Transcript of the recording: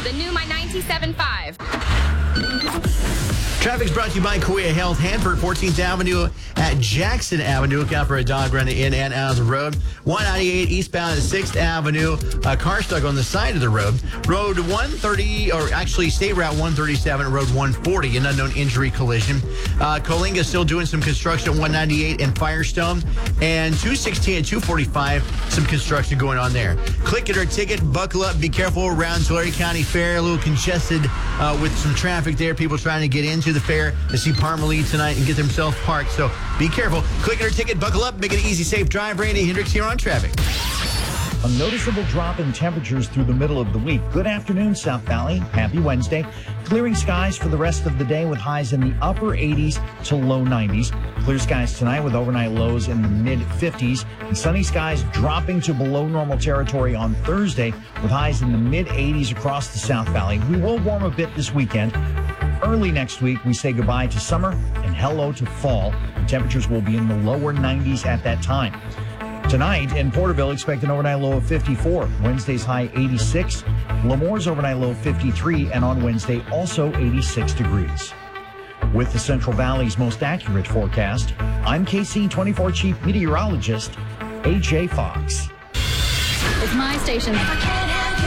The new My 97.5. Traffic's brought to you by Kauai Health, Hanford, 14th Avenue at Jackson Avenue. Look out for a dog running in and out of the road. 198 eastbound at 6th Avenue. A car stuck on the side of the road. Road 130, or actually State Route 137, Road 140, an unknown injury collision. Coalinga still doing some construction at 198 and Firestone. And 216 and 245, some construction going on there. Click it or ticket, buckle up, be careful around Tulare County Fair. A little congested with some traffic there. People trying to get into the fair to see Parmalee tonight and get themselves parked. So be careful. Click it or ticket, buckle up, make it an easy, safe drive. Randy Hendricks here on traffic. A noticeable drop in temperatures through the middle of the week. Good afternoon, South Valley. Happy Wednesday. Clearing skies for the rest of the day with highs in the upper 80s to low 90s. Clear skies tonight with overnight lows in the mid 50s. And sunny skies dropping to below normal territory on Thursday with highs in the mid 80s across the South Valley. We will warm a bit this weekend. Early next week, we say goodbye to summer and hello to fall. The temperatures will be in the lower 90s at that time. Tonight in Porterville, expect an overnight low of 54. Wednesday's high 86. Lemore's overnight low of 53. And on Wednesday, also 86 degrees. With the Central Valley's most accurate forecast, I'm KC24 Chief Meteorologist, A.J. Fox. It's my station.